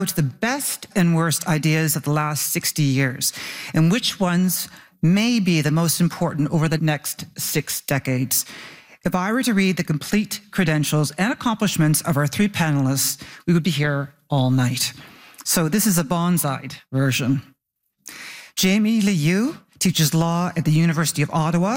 to the best and worst ideas of the last 60 years and which ones may be the most important over the next 6 decades. If I were to read the complete credentials and accomplishments of our 3 panelists, we would be here all night. So this is a bonsai version. Jamie Liu teaches law at the University of Ottawa.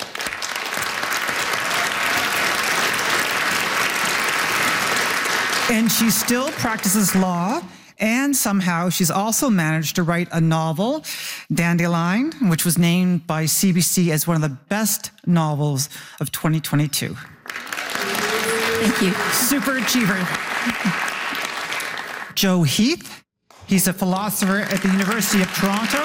And she still practices law, and somehow she's also managed to write a novel, Dandelion, which was named by CBC as one of the best novels of 2022. Thank you. Super achiever. Joe Heath, he's a philosopher at the University of Toronto.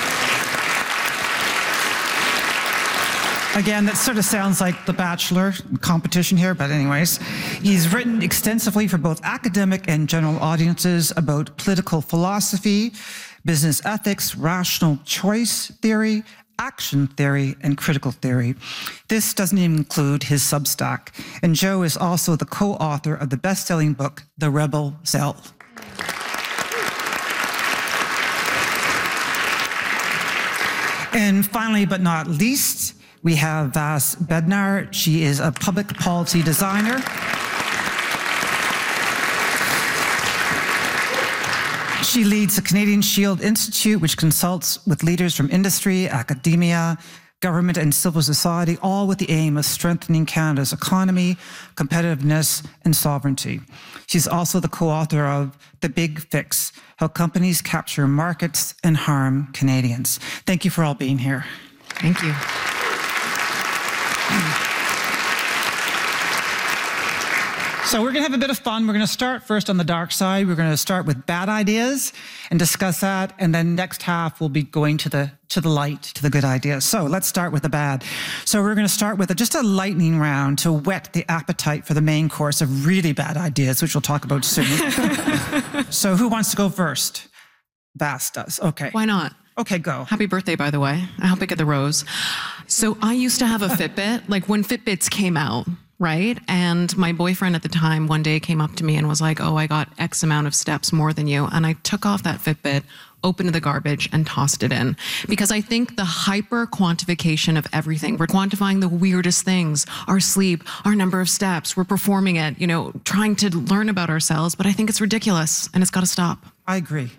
Again, that sort of sounds like the Bachelor competition here, but anyways. He's written extensively for both academic and general audiences about political philosophy, business ethics, rational choice theory, action theory, and critical theory. This doesn't even include his Substack. And Joe is also the co-author of the best-selling book, The Rebel Cell. And finally, but not least, we have Vas Bednar. She is a public policy designer. She leads the Canadian Shield Institute, which consults with leaders from industry, academia, government, and civil society, all with the aim of strengthening Canada's economy, competitiveness, and sovereignty. She's also the co-author of The Big Fix, How Companies Capture Markets and Harm Canadians. Thank you for all being here. Thank you. So we're going to have a bit of fun. We're going to start first on the dark side. We're going to start with bad ideas and discuss that. And then next half, we'll be going to the light, to the good ideas. So let's start with the bad. So we're going to start with just a lightning round to whet the appetite for the main course of really bad ideas, which we'll talk about soon. So who wants to go first? Vas does. Okay. Why not? Okay, go. Happy birthday, by the way. I hope I get the rose. So I used to have a Fitbit, like when Fitbits came out, right? And my boyfriend at the time one day came up to me and was like, oh, I got X amount of steps more than you. And I took off that Fitbit, opened the garbage, and tossed it in. Because I think the hyper quantification of everything, we're quantifying the weirdest things, our sleep, our number of steps, we're performing it, you know, trying to learn about ourselves, but I think it's ridiculous and it's got to stop. I agree.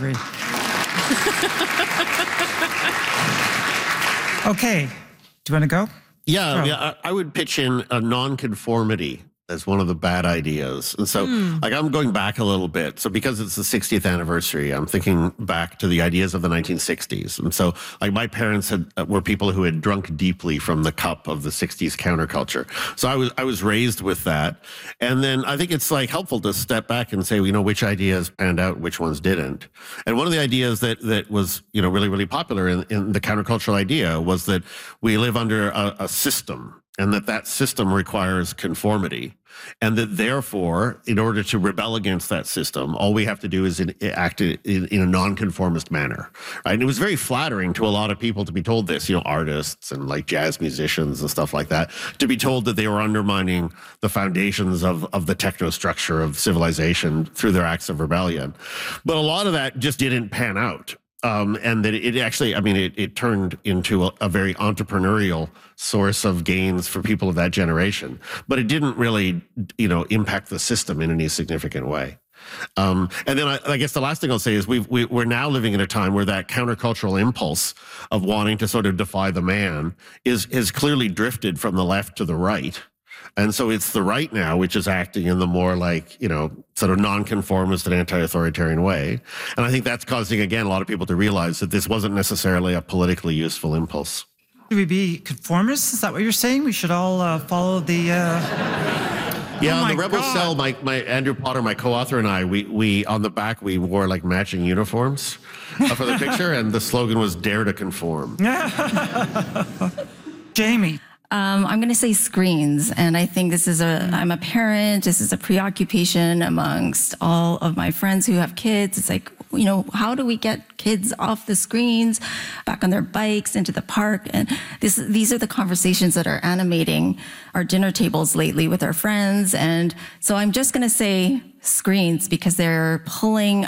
Okay, do you want to go? Yeah, I would pitch in a nonconformity as one of the bad ideas. And so, like, I'm going back a little bit. So because it's the 60th anniversary, I'm thinking back to the ideas of the 1960s. And so, like, my parents were people who had drunk deeply from the cup of the 60s counterculture. So I was raised with that. And then I think it's, like, helpful to step back and say, you know, which ideas panned out, which ones didn't. And one of the ideas that was, you know, really, really popular in the countercultural idea was that we live under a system, and that system requires conformity. And that therefore, in order to rebel against that system, all we have to do is act in a nonconformist manner, right? And it was very flattering to a lot of people to be told this, you know, artists and like jazz musicians and stuff like that, to be told that they were undermining the foundations of the technostructure of civilization through their acts of rebellion. But a lot of that just didn't pan out. And that it actually, I mean, it turned into a very entrepreneurial source of gains for people of that generation. But it didn't really, you know, impact the system in any significant way. And then I guess the last thing I'll say is we're now living in a time where that countercultural impulse of wanting to sort of defy the man is clearly drifted from the left to the right. And so it's the right now, which is acting in the more like, you know, sort of nonconformist and anti-authoritarian way. And I think that's causing, again, a lot of people to realize that this wasn't necessarily a politically useful impulse. Should we be conformists? Is that what you're saying? We should all follow the... Yeah, on the Rebel Cell, my Andrew Potter, my co-author, and I, we on the back, we wore like matching uniforms for the picture, and the slogan was "Dare to Conform." Jamie. I'm going to say screens, and I think I'm a parent, this is a preoccupation amongst all of my friends who have kids. It's like, you know, how do we get kids off the screens, back on their bikes, into the park? And these are the conversations that are animating our dinner tables lately with our friends. And so I'm just going to say screens because they're pulling